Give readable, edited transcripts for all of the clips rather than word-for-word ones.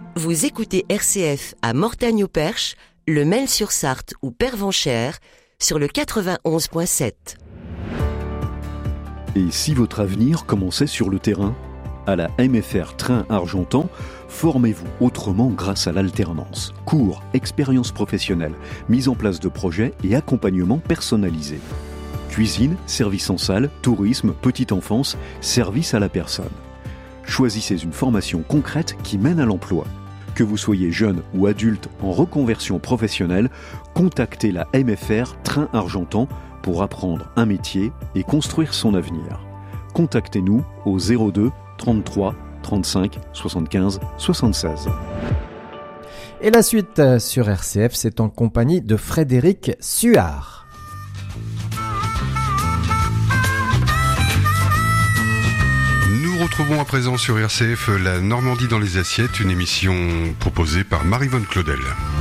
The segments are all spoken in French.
Vous écoutez RCF à Mortagne-au-Perche, le Mail-sur-Sarthe ou Pervenchères sur le 91.7. Et si votre avenir commençait sur le terrain ? À la MFR Train Argentan, formez-vous autrement grâce à l'alternance. Cours, expériences professionnelles, mise en place de projets et accompagnement personnalisé. Cuisine, service en salle, tourisme, petite enfance, service à la personne. Choisissez une formation concrète qui mène à l'emploi. Que vous soyez jeune ou adulte en reconversion professionnelle, contactez la MFR Train Argentan pour apprendre un métier et construire son avenir. Contactez-nous au 02 33 35 75 76. Et la suite sur RCF, c'est en compagnie de Frédéric Suard. Nous retrouvons à présent sur RCF la Normandie dans les assiettes, une émission proposée par Marie-Vonne Claudel.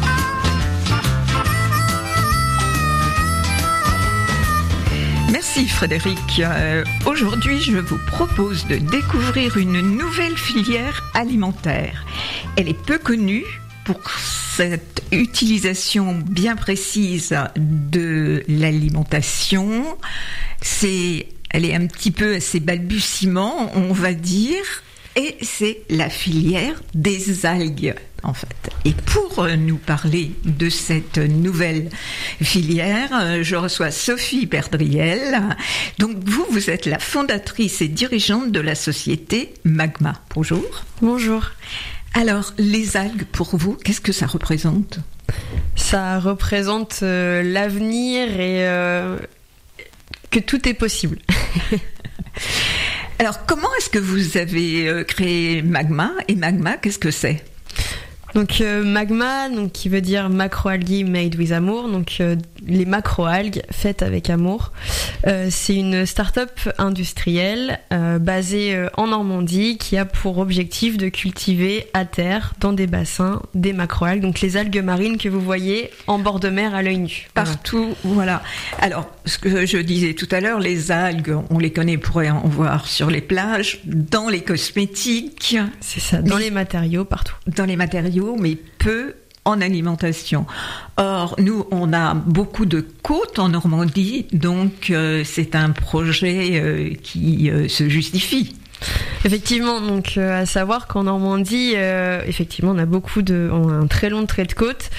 Merci Frédéric. Aujourd'hui, je vous propose de découvrir une nouvelle filière alimentaire. Elle est peu connue pour cette utilisation bien précise de l'alimentation. Elle est un petit peu à ses balbutiements, on va dire, et c'est la filière des algues, en fait. Et pour nous parler de cette nouvelle filière, je reçois Sophie Perdriel. Donc vous êtes la fondatrice et dirigeante de la société Magma. Bonjour. Bonjour. Alors, les algues, pour vous, qu'est-ce que ça représente ? Ça représente l'avenir et que tout est possible. Alors, comment est-ce que vous avez créé Magma ? Et Magma, qu'est-ce que c'est ? Donc Magma, qui veut dire macroalgae made with amour, donc les macroalgues faites avec amour. C'est une start-up industrielle basée en Normandie qui a pour objectif de cultiver à terre, dans des bassins, des macroalgues, donc les algues marines que vous voyez en bord de mer à l'œil nu. Partout, voilà. Alors, ce que je disais tout à l'heure, les algues, on les connaît pour en voir sur les plages, dans les cosmétiques. C'est ça, dans les matériaux, partout. Dans les matériaux, mais peu en alimentation. Or, nous, on a beaucoup de côtes en Normandie, donc c'est un projet qui se justifie. Effectivement, donc à savoir qu'en Normandie, effectivement, on a un très long trait de côte.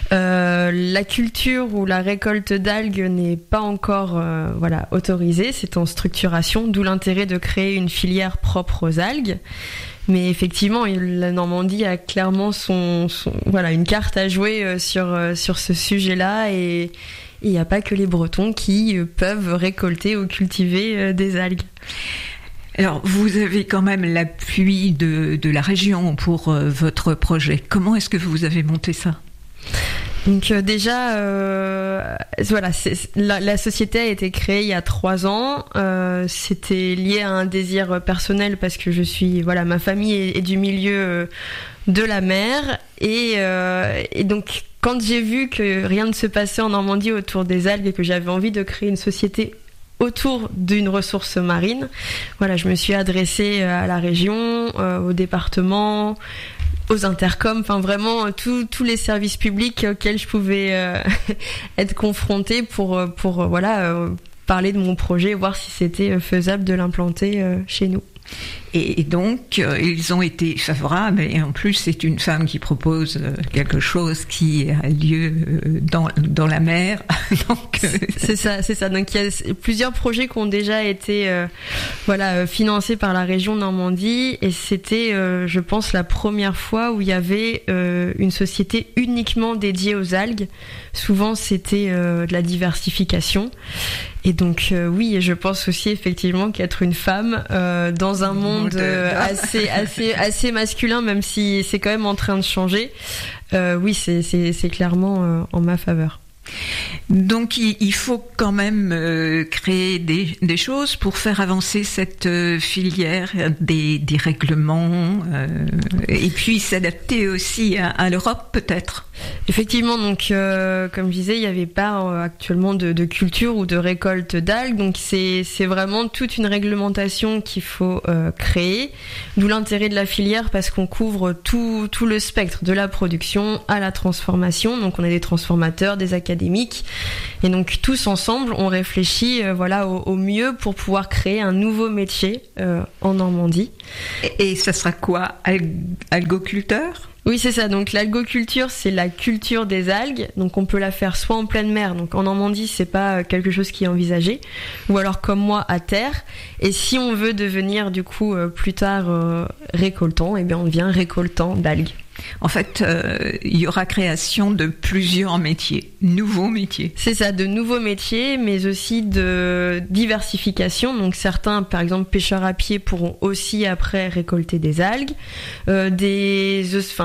La culture ou la récolte d'algues n'est pas encore autorisée, c'est en structuration, d'où l'intérêt de créer une filière propre aux algues. Mais effectivement, la Normandie a clairement une carte à jouer sur ce sujet-là, et il n'y a pas que les Bretons qui peuvent récolter ou cultiver des algues. Alors, vous avez quand même l'appui de la région pour votre projet. Comment est-ce que vous avez monté ça ? Donc déjà, la société a été créée il y a 3 ans. C'était lié à un désir personnel parce que ma famille est du milieu de la mer, et donc quand j'ai vu que rien ne se passait en Normandie autour des algues et que j'avais envie de créer une société autour d'une ressource marine, je me suis adressée à la région, au département, aux intercoms, vraiment tous les services publics auxquels je pouvais être confrontée pour parler de mon projet, voir si c'était faisable de l'implanter chez nous. Et donc, ils ont été favorables, et en plus, c'est une femme qui propose quelque chose qui a lieu dans la mer. Donc, c'est ça. Donc, il y a plusieurs projets qui ont déjà été financés par la région Normandie, et c'était, je pense, la première fois où il y avait une société uniquement dédiée aux algues. Souvent, c'était de la diversification. Et donc oui, je pense aussi effectivement qu'être une femme dans un monde assez masculin, même si c'est quand même en train de changer, oui, c'est clairement en ma faveur. Donc il faut quand même créer des choses pour faire avancer cette filière, des règlements, et puis s'adapter aussi à l'Europe peut-être. Effectivement, donc comme je disais, il n'y avait pas actuellement de culture ou de récolte d'algues, donc c'est vraiment toute une réglementation qu'il faut créer, d'où l'intérêt de la filière parce qu'on couvre tout le spectre, de la production à la transformation, donc on a des transformateurs, des académiques, et donc tous ensemble on réfléchit au mieux pour pouvoir créer un nouveau métier en Normandie. Et ça sera quoi, algoculteur ? Oui, c'est ça. Donc l'algoculture, c'est la culture des algues. Donc on peut la faire soit en pleine mer, donc en Normandie, c'est pas quelque chose qui est envisagé, ou alors comme moi à terre. Et si on veut devenir du coup plus tard récoltant, eh bien on devient récoltant d'algues. En fait, il y aura création de plusieurs métiers, nouveaux métiers. C'est ça, de nouveaux métiers, mais aussi de diversification. Donc certains, par exemple, pêcheurs à pied pourront aussi après récolter des algues. Des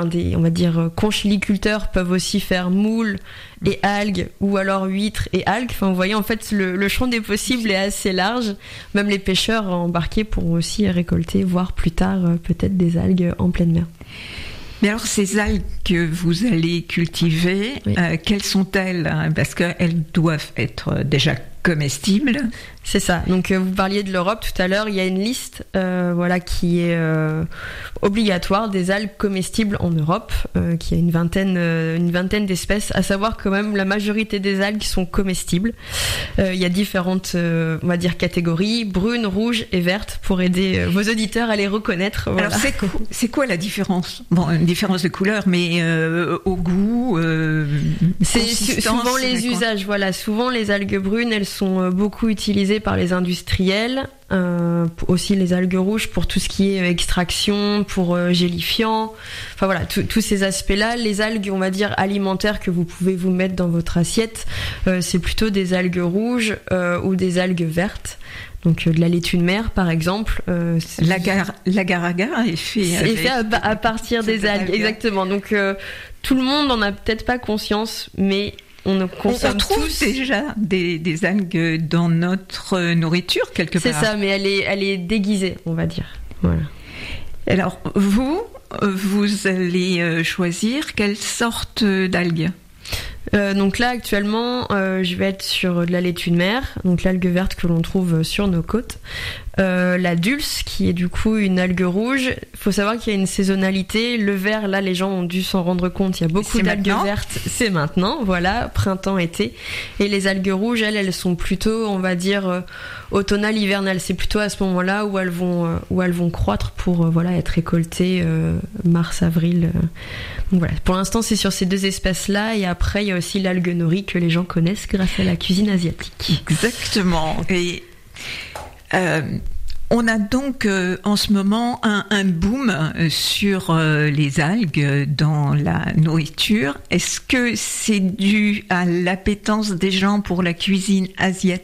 conchiliculteurs peuvent aussi faire moules et algues, ou alors huîtres et algues. Enfin, vous voyez, en fait, le champ des possibles est assez large. Même les pêcheurs embarqués pourront aussi récolter, voire plus tard, peut-être des algues en pleine mer. Mais alors, ces algues que vous allez cultiver, oui. Quelles sont-elles ? Parce qu'elles doivent être déjà comestibles. C'est ça. Donc, vous parliez de l'Europe tout à l'heure. Il y a une liste qui est obligatoire des algues comestibles en Europe, qui a une vingtaine d'espèces. À savoir quand même, la majorité des algues sont comestibles. Il y a différentes, catégories, brunes, rouges et vertes, pour aider vos auditeurs à les reconnaître. Voilà. Alors, c'est quoi la différence ? Bon, une différence de couleur, mais au goût, c'est souvent les usages. Voilà, souvent les algues brunes, elles sont beaucoup utilisées par les industriels, aussi les algues rouges pour tout ce qui est extraction, pour gélifiant, enfin voilà, tous ces aspects-là. Les algues, on va dire, alimentaires que vous pouvez vous mettre dans votre assiette, c'est plutôt des algues rouges ou des algues vertes. Donc de la laitue de mer, par exemple. L'agar-agar est fait à partir des algues, exactement. Donc tout le monde n'en a peut-être pas conscience, mais on trouve déjà des algues dans notre nourriture quelque part. C'est ça, mais elle est déguisée, on va dire. Voilà. Alors vous allez choisir quelle sorte d'algues ? Donc là actuellement je vais être sur de la laitue de mer, donc l'algue verte que l'on trouve sur nos côtes, la dulce qui est du coup une algue rouge. Il faut savoir qu'il y a une saisonnalité. Le vert, là les gens ont dû s'en rendre compte, il y a beaucoup d'algues vertes, c'est maintenant, voilà, printemps, été. Et les algues rouges, elles sont plutôt, on va dire, automnales, hivernales. C'est plutôt à ce moment-là où elles vont croître pour être récoltées mars, avril. Donc voilà, pour l'instant c'est sur ces deux espèces-là, et après il y a aussi l'algue nori que les gens connaissent grâce à la cuisine asiatique. Exactement. Et on a donc en ce moment un boom sur les algues dans la nourriture. Est-ce que c'est dû à l'appétence des gens pour la cuisine asiatique ?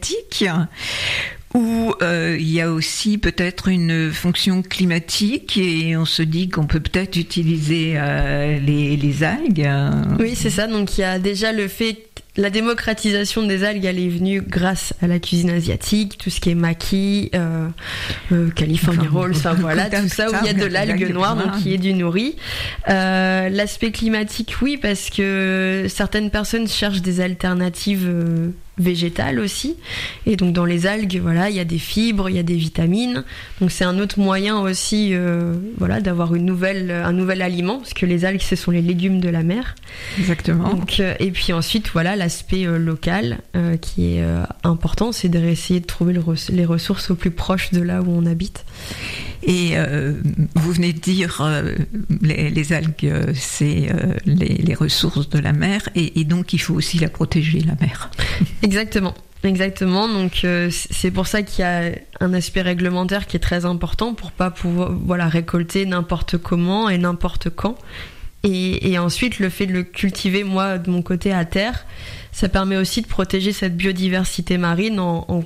Ou il y a aussi peut-être une fonction climatique et on se dit qu'on peut peut-être utiliser les algues. Oui, c'est ça. Donc il y a déjà le fait, la démocratisation des algues, elle est venue grâce à la cuisine asiatique, tout ce qui est maki, California Rolls, enfin voilà, tout ça où il y a de l'algue noire, donc qui est du nori. L'aspect climatique, oui, parce que certaines personnes cherchent des alternatives végétales aussi, et donc dans les algues, voilà, il y a des fibres, il y a des vitamines, donc c'est un autre moyen aussi, d'avoir un nouvel aliment, parce que les algues, ce sont les légumes de la mer. Exactement. Donc, et puis ensuite, voilà, l'aspect local qui est important, c'est d'essayer de trouver les ressources au plus proche de là où on habite. Et vous venez de dire les algues, c'est les ressources de la mer, et donc il faut aussi la protéger, la mer. Exactement. Donc c'est pour ça qu'il y a un aspect réglementaire qui est très important pour pas pouvoir récolter n'importe comment et n'importe quand. Et ensuite, le fait de le cultiver, moi, de mon côté, à terre, ça permet aussi de protéger cette biodiversité marine en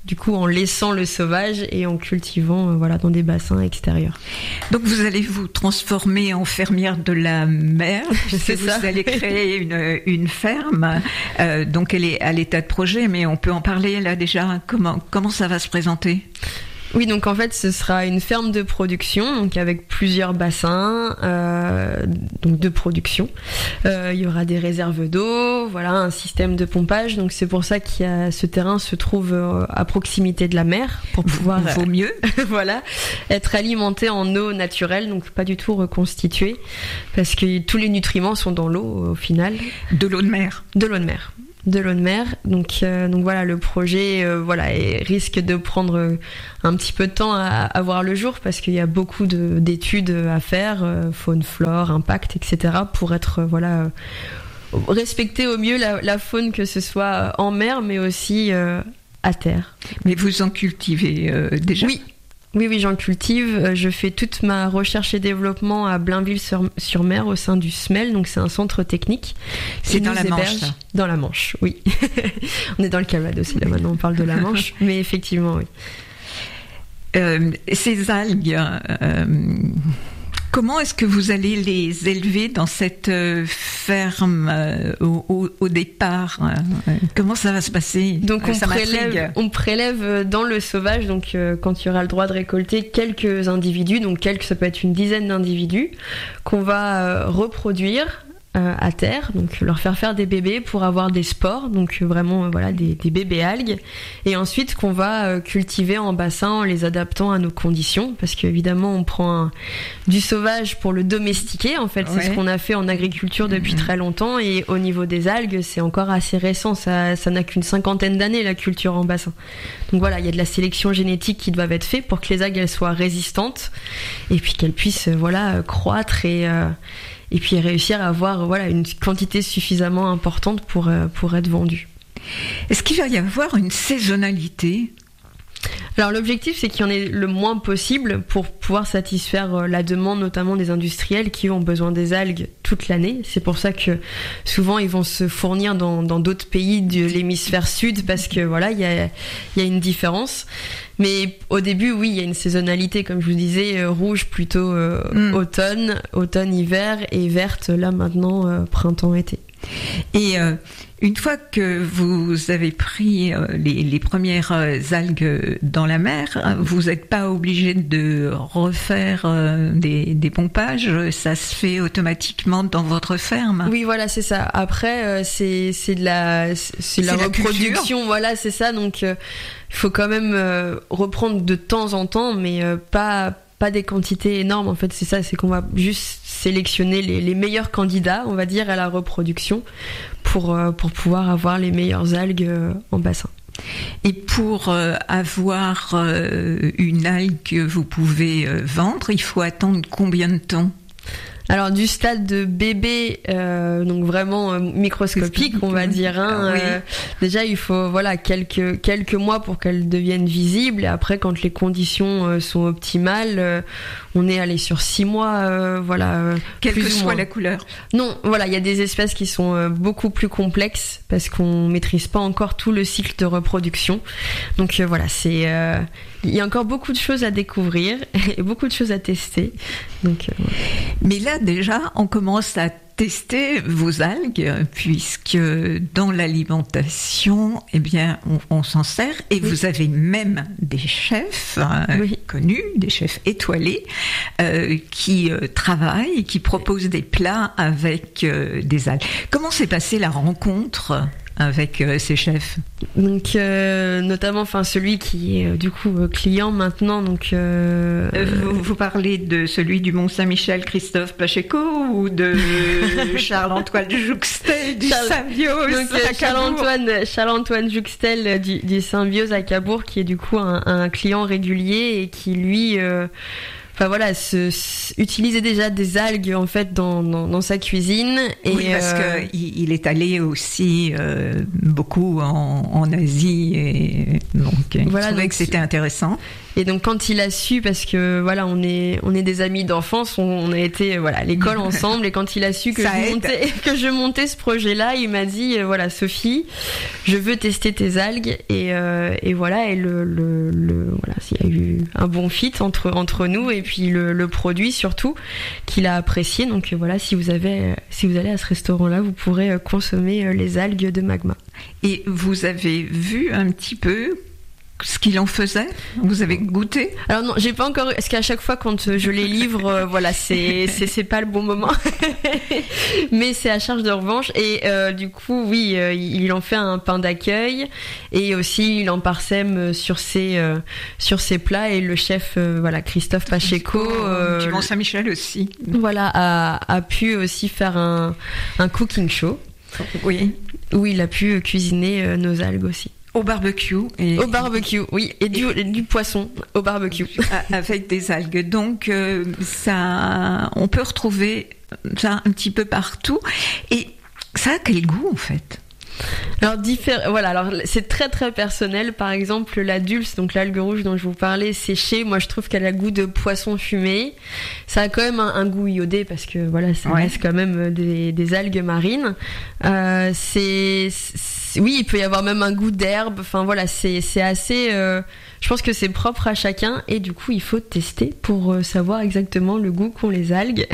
du coup en laissant le sauvage et en cultivant dans des bassins extérieurs. Donc vous allez vous transformer en fermière de la mer, c'est vous ça. allez créer une ferme, donc elle est à l'état de projet, mais on peut en parler là déjà, comment ça va se présenter ? Oui, donc en fait, ce sera une ferme de production, donc avec plusieurs bassins, donc de production. Il y aura des réserves d'eau, un système de pompage. Donc c'est pour ça ce terrain se trouve à proximité de la mer pour pouvoir vaut mieux, être alimenté en eau naturelle, donc pas du tout reconstituée, parce que tous les nutriments sont dans l'eau au final. De l'eau de mer. De l'eau de mer. Donc voilà, le projet risque de prendre un petit peu de temps à voir le jour, parce qu'il y a beaucoup d'études à faire, faune, flore, impact, etc., pour être respecter au mieux la faune, que ce soit en mer mais aussi à terre. Mais vous en cultivez déjà ? Oui, j'en cultive. Je fais toute ma recherche et développement à Blainville-sur-Mer au sein du SMEL, donc c'est un centre technique. C'est dans la Manche, ça ? Dans la Manche, oui. On est dans le Calvados, là maintenant on parle de la Manche, mais effectivement, oui. Ces algues, comment est-ce que vous allez les élever dans cette ferme au départ ? Comment ça va se passer ? Donc on prélève dans le sauvage, donc quand il y aura le droit de récolter, quelques individus, donc ça peut être une dizaine d'individus, qu'on va reproduire à terre, donc leur faire des bébés pour avoir des spores, donc vraiment des bébés algues, et ensuite qu'on va cultiver en bassin en les adaptant à nos conditions, parce qu'évidemment on prend du sauvage pour le domestiquer, en fait c'est ce qu'on a fait en agriculture depuis très longtemps, et au niveau des algues c'est encore assez récent, ça n'a qu'une 50aine d'années la culture en bassin. Donc il y a de la sélection génétique qui doit être faite pour que les algues elles soient résistantes, et puis qu'elles puissent croître et puis réussir à avoir une quantité suffisamment importante pour être vendue. Est-ce qu'il va y avoir une saisonnalité ? Alors l'objectif c'est qu'il y en ait le moins possible pour pouvoir satisfaire la demande, notamment des industriels qui ont besoin des algues toute l'année. C'est pour ça que souvent ils vont se fournir dans d'autres pays de l'hémisphère sud, parce que il y a une différence. Mais au début, oui, il y a une saisonnalité, comme je vous disais, rouge plutôt automne, hiver, et verte là maintenant printemps, été. Et une fois que vous avez pris les premières algues dans la mer, vous n'êtes pas obligé de refaire des pompages, ça se fait automatiquement dans votre ferme. Oui, c'est ça. Après, c'est de la reproduction, c'est ça. Donc, il faut quand même reprendre de temps en temps, mais pas des quantités énormes. En fait, c'est ça, c'est qu'on va juste sélectionner les meilleurs candidats, on va dire, à la reproduction pour pouvoir avoir les meilleures algues en bassin. Et pour avoir une algue que vous pouvez vendre, il faut attendre combien de temps ? Alors du stade de bébé, donc vraiment microscopique, on va dire. Déjà, il faut quelques mois pour qu'elles deviennent visibles. Et après, quand les conditions sont optimales, on est allé sur 6 mois. Quelle que soit la couleur. Non, il y a des espèces qui sont beaucoup plus complexes parce qu'on maîtrise pas encore tout le cycle de reproduction. Donc il y a encore beaucoup de choses à découvrir et beaucoup de choses à tester. Donc, Mais là, déjà, on commence à tester vos algues, puisque dans l'alimentation, on s'en sert, et vous avez même des chefs connus, des chefs étoilés, qui travaillent et qui proposent des plats avec des algues. Comment s'est passée la rencontre avec ces chefs? Donc notamment celui qui est du coup client maintenant, donc vous parlez de celui du Mont-Saint-Michel, Christophe Pacheco, ou de Charles-Antoine Jouxtel du Symbiose à Cabourg? Charles-Antoine Jouxtel du Symbiose à Cabourg, qui est du coup un client régulier et qui lui utilisait déjà des algues en fait dans sa cuisine. Et parce que il est allé aussi beaucoup en Asie, et donc il trouvait que c'était intéressant. Et donc quand il a su, parce que voilà, on est des amis d'enfance, on a été à l'école ensemble, et quand il a su que je montais ce projet-là, il m'a dit voilà, Sophie, je veux tester tes algues, et voilà, et voilà, il y a eu un bon fit entre nous, et puis le produit surtout qu'il a apprécié. Donc voilà, si vous allez à ce restaurant-là, vous pourrez consommer les algues de Magma. Et vous avez vu un petit peu ce qu'il en faisait? Vous avez goûté? Alors non, j'ai pas encore, parce qu'à chaque fois quand je les livre, c'est pas le bon moment. Mais c'est à charge de revanche. Et du coup, oui, il en fait un pain d'accueil, et aussi il en parsème sur ses plats. Et le chef, Christophe Pacheco, du Mont-Saint-Michel aussi. Voilà, a pu aussi faire un cooking show. Oui. Où il a pu cuisiner nos algues aussi. Au barbecue. Au barbecue, oui. Et du poisson au barbecue. Avec des algues. Donc, ça, on peut retrouver ça un petit peu partout. Et ça a quel goût, en fait? Alors c'est très très personnel. Par exemple, la dulce, donc l'algue rouge dont je vous parlais, séchée, moi je trouve qu'elle a goût de poisson fumé. Ça a quand même un goût iodé, parce que ça reste quand même des algues marines. Oui, il peut y avoir même un goût d'herbe. Enfin voilà, c'est assez. Je pense que c'est propre à chacun, et du coup il faut tester pour savoir exactement le goût qu'ont les algues.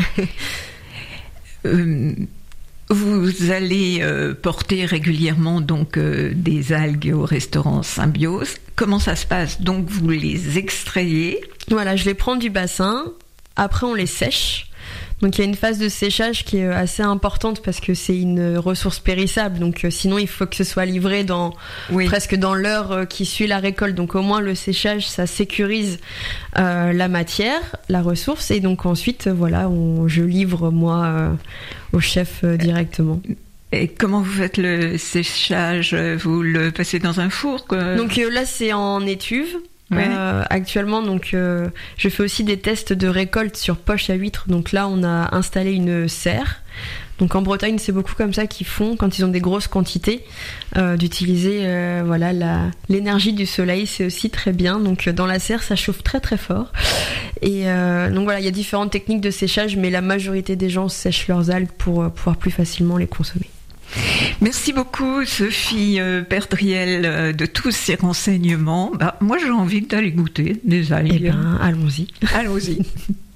Vous allez porter régulièrement donc des algues au restaurant Symbiose. Comment ça se passe? Donc vous les extrayez? Voilà, je les prends du bassin. Après, on les sèche. Donc il y a une phase de séchage qui est assez importante, parce que c'est une ressource périssable. Donc sinon, il faut que ce soit livré presque dans l'heure qui suit la récolte. Donc au moins le séchage, ça sécurise la matière, la ressource. Et donc ensuite, je livre moi au chef directement. Et comment vous faites le séchage? Vous le passez dans un four, quoi? Donc là, c'est en étuve. Ouais. Actuellement, donc je fais aussi des tests de récolte sur poche à huîtres. Donc là, on a installé une serre. Donc en Bretagne, c'est beaucoup comme ça qu'ils font quand ils ont des grosses quantités, d'utiliser l'énergie du soleil. C'est aussi très bien. Donc dans la serre, ça chauffe très très fort. Et donc voilà, il y a différentes techniques de séchage, mais la majorité des gens sèchent leurs algues pour pouvoir plus facilement les consommer. Merci beaucoup, Sophie Perdriel, de tous ces renseignements. Moi, j'ai envie d'aller goûter des algues. Eh bien, allons-y. Allons-y.